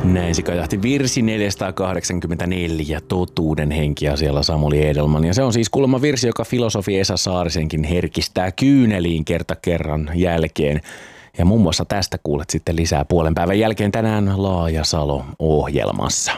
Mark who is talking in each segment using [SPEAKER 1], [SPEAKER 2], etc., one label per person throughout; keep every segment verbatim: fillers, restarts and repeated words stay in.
[SPEAKER 1] Näin se kajahti virsi neljäsataakahdeksankymmentäneljä, totuuden henki asialla Samuli Edelman. Ja se on siis kuulemma virsi, joka filosofi Esa Saarisenkin herkistää kyyneliin kerta kerran jälkeen. Ja muun muassa tästä kuulet sitten lisää puolen päivän jälkeen tänään Laajasalo-ohjelmassa.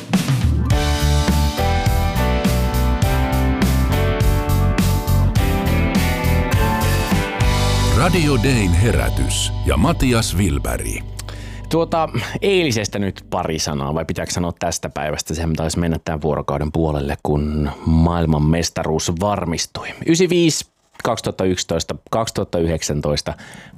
[SPEAKER 2] Radio Dayn herätys ja Matias Wilberg.
[SPEAKER 1] Tuota, eilisestä nyt pari sanaa, vai pitääkö sanoa tästä päivästä? Sehän taisi mennä tämän vuorokauden puolelle, kun maailman mestaruus varmistui. yhdeksänkymmentäviisi, kaksituhattayksitoista, kaksituhattayhdeksäntoista,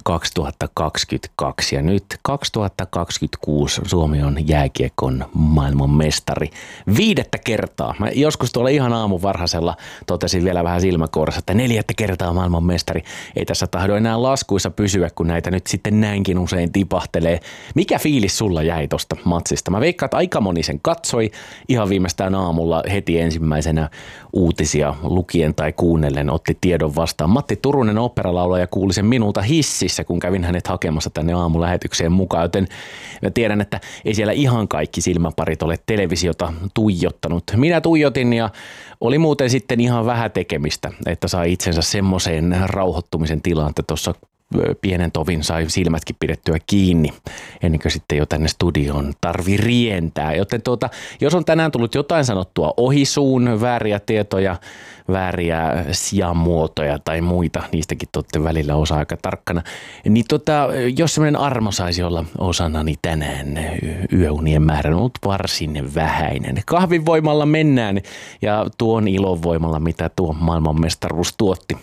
[SPEAKER 1] kaksituhattakaksikymmentäkaksi ja nyt kaksituhattakaksikymmentäkuusi Suomi on jääkiekon maailman mestari. Viidettä kertaa. Mä joskus tuolla ihan aamun varhaisella totesin vielä vähän silmäkourassa, että neljättä kertaa maailman mestari. Ei tässä tahdo enää laskuissa pysyä, kun näitä nyt sitten näinkin usein tipahtelee. Mikä fiilis sulla jäi tosta matsista? Mä veikkaan, että aika moni sen katsoi ihan viimeistään aamulla heti ensimmäisenä uutisia lukien tai kuunnellen otti tiedon vastaan. Matti Turunen oopperalaulaja kuuli sen minulta hississä, kun kävin hänet hakemassa tänne aamulähetykseen mukaan, joten mä tiedän, että ei siellä ihan kaikki silmäparit ole televisiota tuijottanut. Minä tuijotin ja oli muuten sitten ihan vähän tekemistä, että sai itsensä semmoiseen rauhoittumisen tilaan, että tuossa pienen tovin sai silmätkin pidettyä kiinni ennen kuin sitten jo tänne studioon tarvi rientää. Joten tuota, jos on tänään tullut jotain sanottua ohisuun, vääriä tietoja, vääriä sijamuotoja tai muita, niistäkin totte välillä osa aika tarkkana, niin tota, jos semmoinen armo saisi olla osanani tänään, yöunien määrä on ollut varsin vähäinen. Kahvin voimalla mennään ja tuon ilon voimalla, mitä tuo maailmanmestaruus tuotti.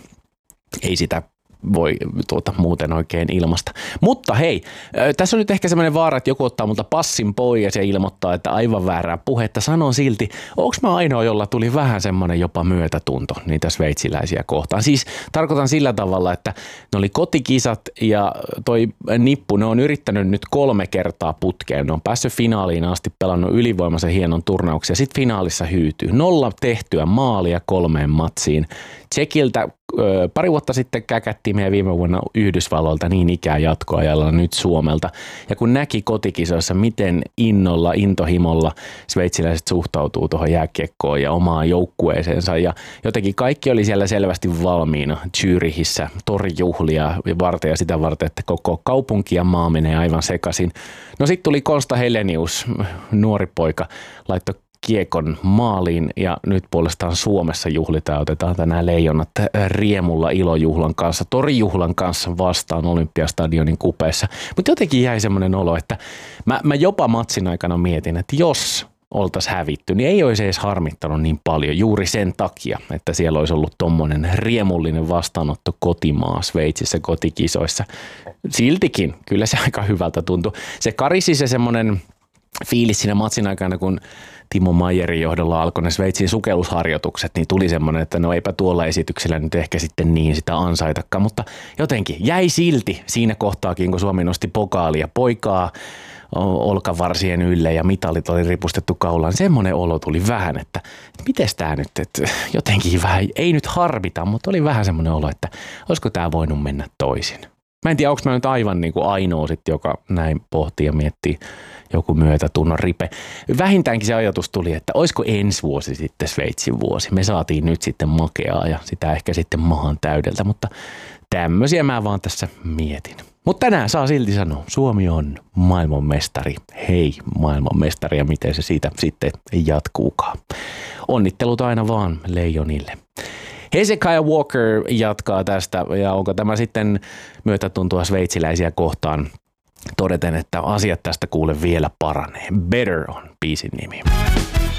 [SPEAKER 1] Ei sitä voi tuota muuten oikein ilmasta. Mutta hei, tässä on nyt ehkä semmoinen vaara, että joku ottaa multa passin pois ja ilmoittaa, että aivan väärää puhetta. Sanon silti, onko mä ainoa, jolla tuli vähän semmoinen jopa myötätunto niitä sveitsiläisiä kohtaan. Siis tarkoitan sillä tavalla, että ne oli kotikisat ja toi nippu, ne on yrittänyt nyt kolme kertaa putkeen. Ne on päässyt finaaliin asti, pelannut ylivoimaisen hienon turnauksen ja sitten finaalissa hyytyy. Nolla tehtyä maalia kolmeen matsiin. Tsekiltä pari vuotta sitten käkättiin meidän viime vuonna Yhdysvalloilta niin ikään jatkoajalla nyt Suomelta. Ja kun näki kotikisoissa, miten innolla, intohimolla sveitsiläiset suhtautuu tuohon jääkiekkoon ja omaan joukkueeseensa. Ja jotenkin kaikki oli siellä selvästi valmiina Zürichissä torijuhlia varten ja sitä varten, että koko kaupunki ja maa menee aivan sekaisin. No sitten tuli Konsta Helenius, nuori poika, laittoi kiekon maaliin ja nyt puolestaan Suomessa juhlitaan, otetaan tänään leijonat riemulla ilojuhlan kanssa, torijuhlan kanssa vastaan Olympiastadionin kupeessa. Mutta jotenkin jäi semmoinen olo, että mä, mä jopa matsin aikana mietin, että jos oltaisiin hävitty, niin ei olisi edes harmittanut niin paljon juuri sen takia, että siellä olisi ollut tommonen riemullinen vastaanotto kotimaa Sveitsissä kotikisoissa. Siltikin kyllä se aika hyvältä tuntui. Se karisi se semmoinen fiilis siinä matsin aikana, kun Timo Maijerin johdolla alkoi ne Sveitsin sukellusharjoitukset, niin tuli semmoinen, että no eipä tuolla esityksellä nyt ehkä sitten niin sitä ansaitakaan, mutta jotenkin jäi silti siinä kohtaakin, kun Suomi nosti pokaalia poikaa olkavarsien ylle ja mitalit oli ripustettu kaulaan. Semmoinen olo tuli vähän, että, että mites tää nyt, että jotenkin vähän, ei nyt harvita, mutta oli vähän semmoinen olo, että olisiko tää voinut mennä toisin. Mä en tiedä, onko mä nyt aivan niin kuin ainoa sitten, joka näin pohtii ja miettii joku myötätunnon ripe. Vähintäänkin se ajatus tuli, että olisiko ensi vuosi sitten Sveitsin vuosi. Me saatiin nyt sitten makeaa ja sitä ehkä sitten mahan täydeltä, mutta tämmöisiä mä vaan tässä mietin. Mutta tänään saa silti sanoa, Suomi on maailmanmestari. Hei maailmanmestari ja miten se siitä sitten jatkuukaan. Onnittelut aina vaan leijonille. Hezekiah Walker jatkaa tästä ja onko tämä sitten myötätuntoa sveitsiläisiä kohtaan todeten, että asiat tästä kuule vielä paranee. Better on biisin nimi.